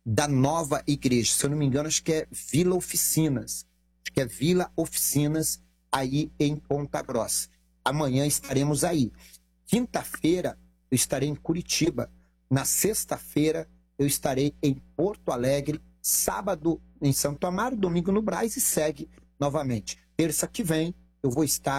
da nova igreja. Se eu não me engano, acho que é Vila Oficinas. Acho que é Vila Oficinas, aí em Ponta Grossa. Amanhã estaremos aí. Quinta-feira eu estarei em Curitiba. Na sexta-feira eu estarei em Porto Alegre. Sábado em Santo Amaro, domingo no Brás e segue novamente. Terça que vem eu vou estar